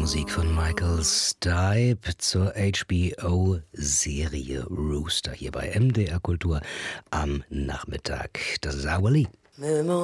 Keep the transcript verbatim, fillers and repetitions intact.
Musik von Michael Stipe zur H B O-Serie Rooster hier bei M D R Kultur am Nachmittag. Das ist Hourly.